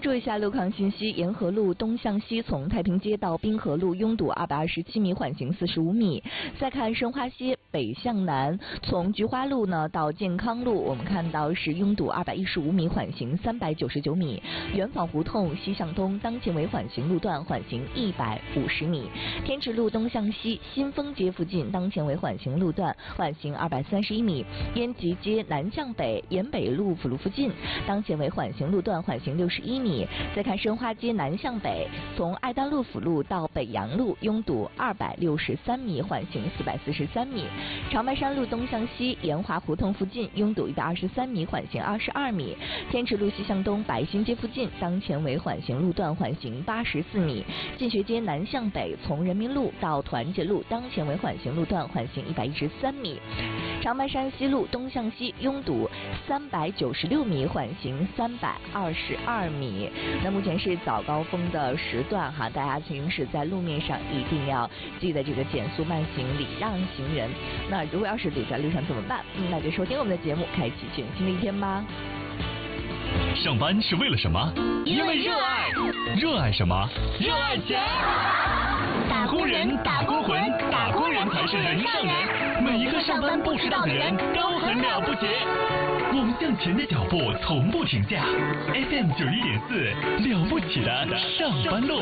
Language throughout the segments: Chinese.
注一下路况信息：沿河路东向西从太平街到滨河路拥堵227米，缓行45米。再看申花街北向南，从菊花路呢到健康路，我们看到是拥堵215米，缓行399米。元坊胡同西向东当前为缓行路段，缓行150米。天池路东向西新丰街附近当前为缓行路段，缓行231米。延吉街南向北沿北路辅路附近当前为缓行路段，缓行61米。再看申花街南向北，从爱丹路辅路到北阳路拥堵263米，缓行443米。长白山路东向西沿华胡同附近拥堵123米，缓行22米。天池路西向东白新街附近当前为缓行路段，缓行84米。进学街南向北从人民路到团结路当前为缓行路段，缓行113米。长白山西路东向西拥堵396米，缓行322米。那目前是早高峰的时段哈，大家行驶在路面上一定要记得这个减速慢行，礼让行人。那如果要是堵在路上怎么办？那就收听我们的节目，开启全新的一天吧。 上班是为了什么？ 因为热爱。 热爱什么？ 热爱钱。 打工人，打工魂，打工人才是人上人。每一个上班不迟到的人都很了不起。我们向前的脚步从不停下。FM 91.4，了不起的上班路。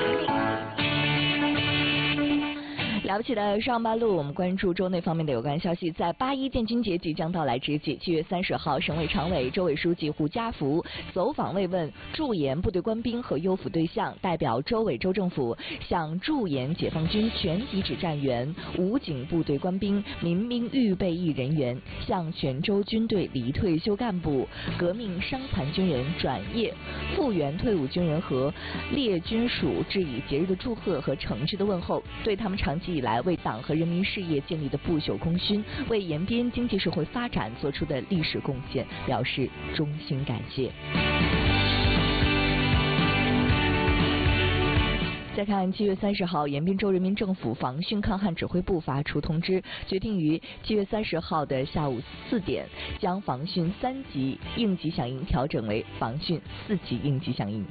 了不起的上班路，我们关注州内方面的有关消息。在8·1建军节即将到来之际，7月30号，省委常委、州委书记胡家福走访慰问驻研部队官兵和优抚对象，代表州委州政府向驻研解放军全体指战员、武警部队官兵、民兵预备役人员，向全州军队离退休干部、革命伤残军人、转业复员退伍军人和列军属致以节日的祝贺和诚挚的问候，对他们长期以来为党和人民事业建立的不朽功勋，为延边经济社会发展做出的历史贡献表示衷心感谢。再看7月30号，延边州人民政府防汛抗旱指挥部发出通知，决定于7月30号的下午4点，将防汛3级应急响应调整为防汛4级应急响应。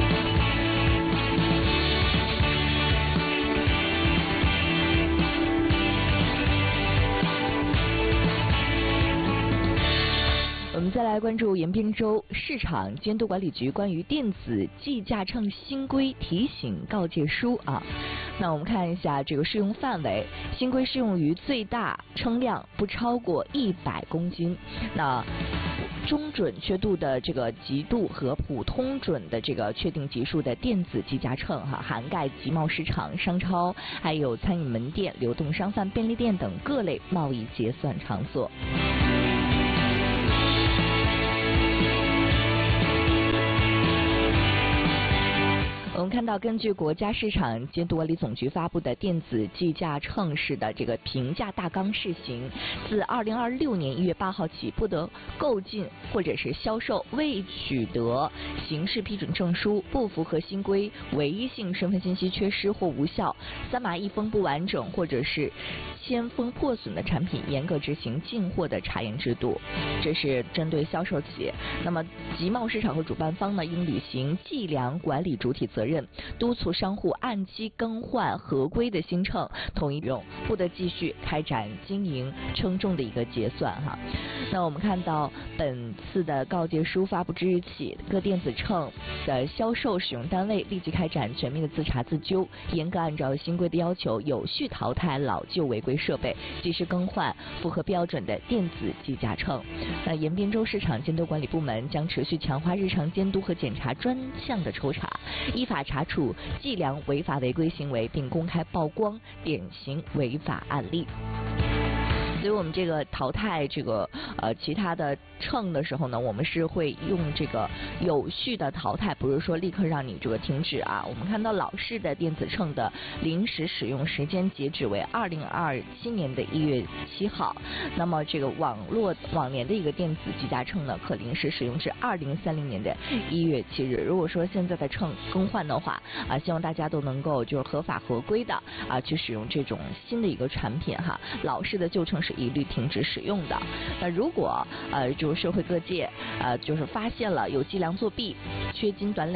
我们再来关注延边州市场监督管理局关于电子计价秤新规提醒告诫书啊。那我们看一下这个适用范围，新规适用于最大称量不超过100公斤，那中准确度的这个级度和普通准的这个确定级数的电子计价秤哈，涵盖集贸市场、商超，还有餐饮门店、流动商贩、便利店等各类贸易结算场所。我们看到，根据国家市场监督管理总局发布的电子计价秤式的这个评价大纲试行，自2026年1月8号起，不得购进或者是销售未取得形式批准证书、不符合新规、唯一性身份信息缺失或无效、3码1封不完整或者是铅封破损的产品，严格执行进货的查验制度。这是针对销售企业。那么，集贸市场和主办方呢，应履行计量管理主体责任，督促商户按期更换合规的新秤，统一用，不得继续开展经营称重的一个结算哈。那我们看到本次的告诫书发布之日起，各电子秤的销售使用单位立即开展全面的自查自纠，严格按照新规的要求，有序淘汰老旧违规设备，及时更换符合标准的电子计价秤。那延边州市场监督管理部门将持续强化日常监督和检查专项的抽查，依法查处计量违法违规行为，并公开曝光典型违法案例。所以我们这个淘汰这个其他的秤的时候呢，我们是会用这个有序的淘汰，不是说立刻让你这个停止啊。我们看到老式的电子秤的临时使用时间截止为2027年的1月7号，那么这个往年的一个电子计价秤呢，可临时使用至2030年的1月7日。如果说现在的秤更换的话啊，希望大家都能够就是合法合规的啊去使用这种新的一个产品哈，老式的旧秤是一律停止使用的。那如果就是社会各界就是发现了有计量作弊、缺斤短两